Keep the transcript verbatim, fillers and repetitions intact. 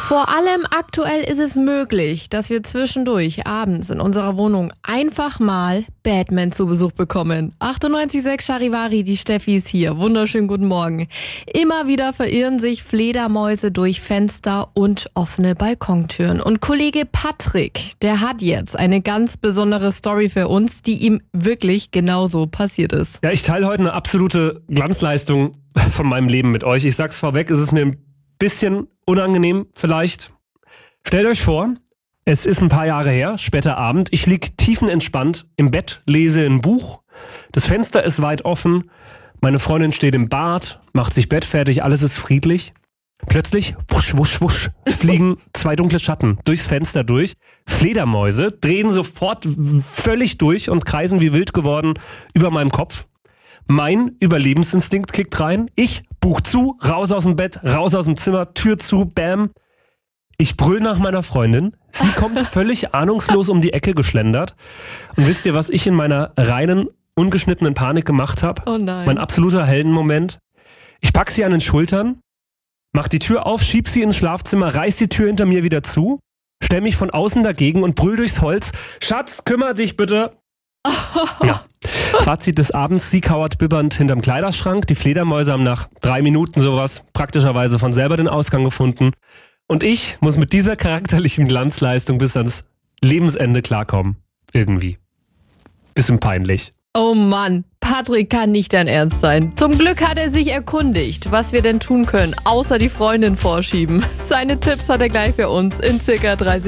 Vor allem aktuell ist es möglich, dass wir zwischendurch abends in unserer Wohnung einfach mal Batman zu Besuch bekommen. achtundneunzig Komma sechs Charivari, die Steffi ist hier. Wunderschönen guten Morgen. Immer wieder verirren sich Fledermäuse durch Fenster und offene Balkontüren. Und Kollege Patrick, der hat jetzt eine ganz besondere Story für uns, die ihm wirklich genauso passiert ist. Ja, ich teile heute eine absolute Glanzleistung von meinem Leben mit euch. Ich sag's vorweg, es ist mir ein bisschen unangenehm vielleicht. Stellt euch vor, es ist ein paar Jahre her, später Abend. Ich lieg tiefenentspannt im Bett, lese ein Buch. Das Fenster ist weit offen. Meine Freundin steht im Bad, macht sich bettfertig, alles ist friedlich. Plötzlich, wusch, wusch, wusch, fliegen zwei dunkle Schatten durchs Fenster durch. Fledermäuse drehen sofort völlig durch und kreisen wie wild geworden über meinem Kopf. Mein Überlebensinstinkt kickt rein. Ich Buch zu, raus aus dem Bett, raus aus dem Zimmer, Tür zu, bam. Ich brüll nach meiner Freundin. Sie kommt völlig ahnungslos um die Ecke geschlendert. Und wisst ihr, was ich in meiner reinen, ungeschnittenen Panik gemacht habe? Oh nein. Mein absoluter Heldenmoment. Ich pack sie an den Schultern, mach die Tür auf, schieb sie ins Schlafzimmer, reiß die Tür hinter mir wieder zu, stell mich von außen dagegen und brüll durchs Holz. Schatz, kümmere dich bitte. Ja. Fazit des Abends, sie kauert bibbernd hinterm Kleiderschrank. Die Fledermäuse haben nach drei Minuten sowas praktischerweise von selber den Ausgang gefunden. Und ich muss mit dieser charakterlichen Glanzleistung bis ans Lebensende klarkommen. Irgendwie. Bisschen peinlich. Oh Mann, Patrick kann nicht dein Ernst sein. Zum Glück hat er sich erkundigt, was wir denn tun können, außer die Freundin vorschieben. Seine Tipps hat er gleich für uns in circa dreißig